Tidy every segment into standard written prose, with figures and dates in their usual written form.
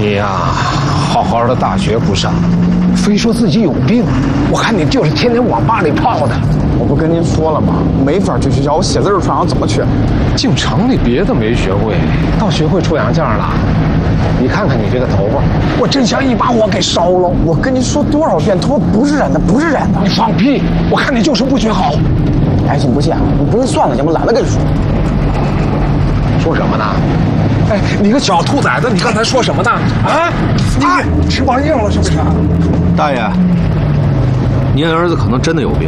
你呀，好好的大学不上，非说自己有病，我看你就是天天网吧里泡的。 我不跟您说了吗？没法去学校，我写字儿传上怎么去？ 进城里别的没学会，倒学会出洋相了。你看看你这个头发，我真想一把火给烧了。 我跟您说多少遍，头发不是染的，不是染的。 你放屁！我看你就是不学好。 爱信不信，你不信算了，要不懒得跟你说。 说什么呢？哎，你个小兔崽子，你刚才说什么呢？啊？你吃忘硬了是不是？ 大爷，您儿子可能真的有病。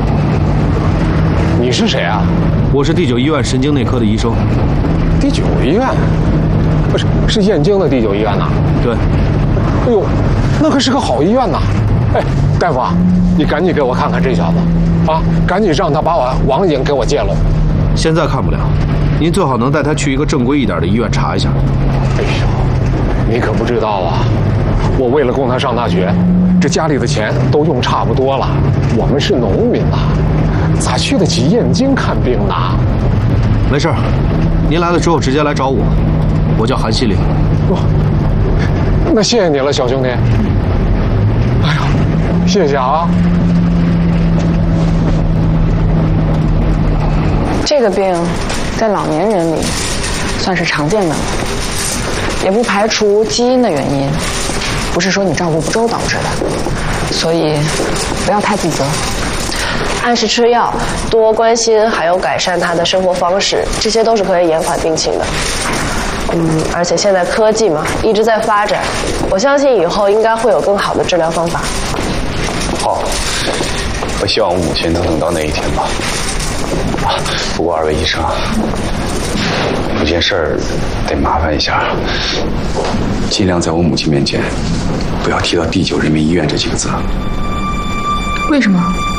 你是谁啊？ 我是第9医院神经内科的医生。 第9医院？不是，是燕京的第9医院呐？ 对。 哎呦，那可是个好医院呐！哎，大夫啊，你赶紧给我看看这小子，啊，赶紧让他把网瘾给我戒了。 现在看不了，您最好能带他去一个正规一点的医院查一下。 哎呦，你可不知道啊，我为了供他上大学，这家里的钱都用差不多了。我们是农民呐，咋去得起燕京看病呢？ 没事，您来了之后直接来找我，我叫韩希林。 那谢谢你了，小兄弟。哎呦，谢谢啊。 这个病在老年人里算是常见的了，也不排除基因的原因，不是说你照顾不周导致的，所以不要太自责。 按时吃药，多关心还有改善他的生活方式，这些都是可以延缓病情的。而且现在科技嘛一直在发展，我相信以后应该会有更好的治疗方法。 好，我希望我母亲能等到那一天吧。不过2位医生，有件事儿得麻烦一下，尽量在我母亲面前不要提到第9人民医院这几个字。 为什么？